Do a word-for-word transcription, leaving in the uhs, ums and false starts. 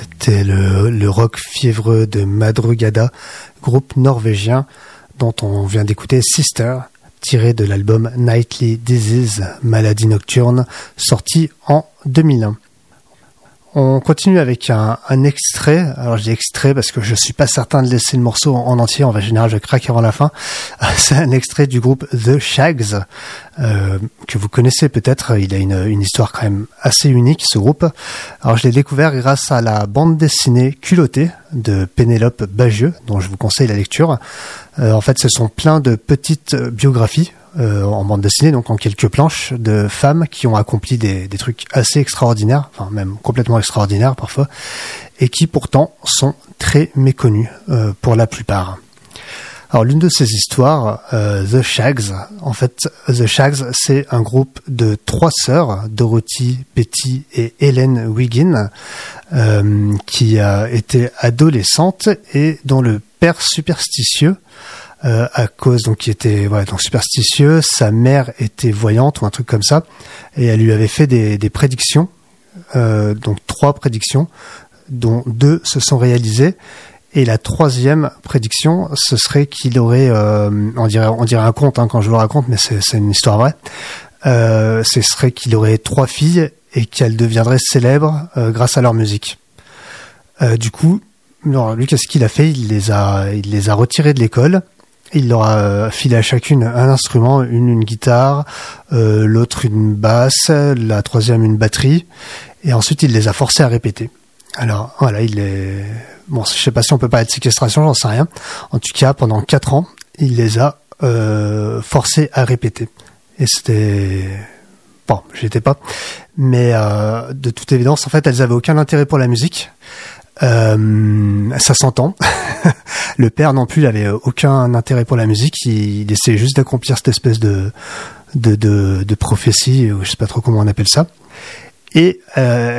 C'était le, le rock fiévreux de Madrugada, groupe norvégien dont on vient d'écouter Sister, tiré de l'album Nightly Disease, maladie nocturne, sorti en deux mille un. On continue avec un, un extrait. Alors je dis extrait parce que je suis pas certain de laisser le morceau en, en entier. En général, je craque avant la fin. C'est un extrait du groupe The Shags, euh, que vous connaissez peut-être. Il a une, une histoire quand même assez unique, ce groupe. Alors je l'ai découvert grâce à la bande dessinée Culottée de Pénélope Bagieux, dont je vous conseille la lecture. Euh, en fait, ce sont plein de petites biographies Euh, en bande dessinée, donc en quelques planches, de femmes qui ont accompli des, des trucs assez extraordinaires, enfin même complètement extraordinaires parfois, et qui pourtant sont très méconnues euh, pour la plupart. Alors l'une de ces histoires, euh, The Shags, en fait, The Shags, c'est un groupe de trois sœurs, Dorothy, Betty et Helen Wiggin, euh, qui a été adolescente et dont le père superstitieux, Euh, à cause donc qui était voilà, donc superstitieux, sa mère était voyante ou un truc comme ça, et elle lui avait fait des, des prédictions, euh, donc trois prédictions, dont deux se sont réalisées, et la troisième prédiction, ce serait qu'il aurait, euh, on dirait on dirait un conte hein, quand je le raconte, mais c'est, c'est une histoire vraie. Euh, ce serait qu'il aurait trois filles et qu'elles deviendraient célèbres euh, grâce à leur musique. Euh, du coup, alors, lui, qu'est-ce qu'il a fait ? Il les a, il les a retirées de l'école. Il leur a filé à chacune un instrument, une une guitare, euh, l'autre une basse, la troisième une batterie, et ensuite il les a forcés à répéter. Alors voilà, il les... Bon, je sais pas si on peut parler de séquestration, j'en sais rien. En tout cas, pendant quatre ans, il les a euh, forcés à répéter. Et c'était... Bon, j'y étais pas. Mais euh, de toute évidence, en fait, elles avaient aucun intérêt pour la musique. Euh, ça s'entend. Le père non plus, il avait aucun intérêt pour la musique. Il, il essayait juste d'accomplir cette espèce de de de, de prophétie, ou je sais pas trop comment on appelle ça. Et euh,